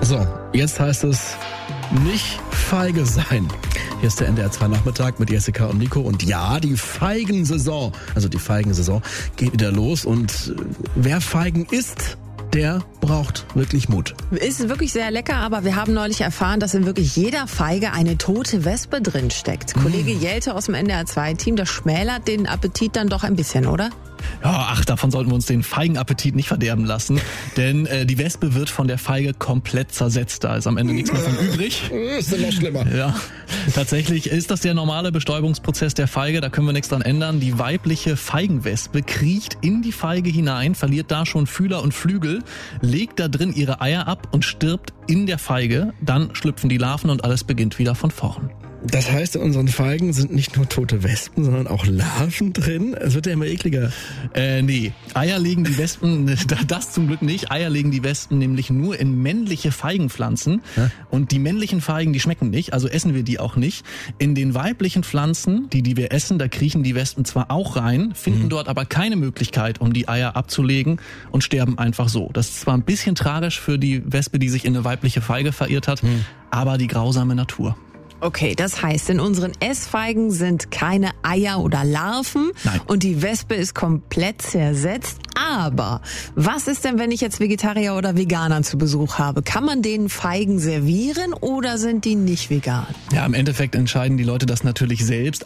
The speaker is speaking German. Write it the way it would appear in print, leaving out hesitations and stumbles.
So, jetzt heißt es nicht feige sein. Hier ist der NDR 2 Nachmittag mit Jessica und Nico. Und ja, die Feigensaison geht wieder los. Und wer Feigen isst, der braucht wirklich Mut. Ist wirklich sehr lecker, aber wir haben neulich erfahren, dass in wirklich jeder Feige eine tote Wespe drin steckt. Kollege Jelte aus dem NDR 2 Team, das schmälert den Appetit dann doch ein bisschen, oder? Ja, davon sollten wir uns den Feigenappetit nicht verderben lassen, denn die Wespe wird von der Feige komplett zersetzt. Da ist am Ende nichts mehr von übrig. Ist ja noch schlimmer. Ja, tatsächlich ist das der normale Bestäubungsprozess der Feige, da können wir nichts dran ändern. Die weibliche Feigenwespe kriecht in die Feige hinein, verliert da schon Fühler und Flügel, legt da drin ihre Eier ab und stirbt in der Feige. Dann schlüpfen die Larven und alles beginnt wieder von vorn. Das heißt, in unseren Feigen sind nicht nur tote Wespen, sondern auch Larven drin. Es wird ja immer ekliger. Nee, Eier legen die Wespen, das zum Glück nicht. Eier legen die Wespen nämlich nur in männliche Feigenpflanzen. Ja? Und die männlichen Feigen, die schmecken nicht, also essen wir die auch nicht. In den weiblichen Pflanzen, die wir essen, da kriechen die Wespen zwar auch rein, finden dort aber keine Möglichkeit, um die Eier abzulegen und sterben einfach so. Das ist zwar ein bisschen tragisch für die Wespe, die sich in eine weibliche Feige verirrt hat, aber die grausame Natur. Okay, das heißt, in unseren Essfeigen sind keine Eier oder Larven. Nein. Und die Wespe ist komplett zersetzt. Aber was ist denn, wenn ich jetzt Vegetarier oder Veganer zu Besuch habe? Kann man denen Feigen servieren oder sind die nicht vegan? Ja, im Endeffekt entscheiden die Leute das natürlich selbst.